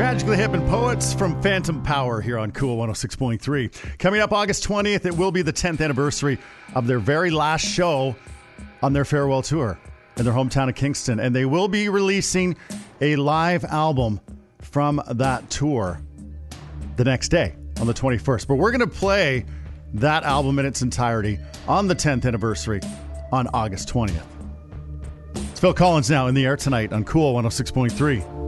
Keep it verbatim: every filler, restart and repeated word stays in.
Tragically Hip and Poets from Phantom Power here on Cool one oh six point three. Coming up August twentieth, it will be the tenth anniversary of their very last show on their farewell tour in their hometown of Kingston. And they will be releasing a live album from that tour the next day on the twenty-first. But we're going to play that album in its entirety on the tenth anniversary on August twentieth. It's Phil Collins now in the air tonight on Cool one oh six point three.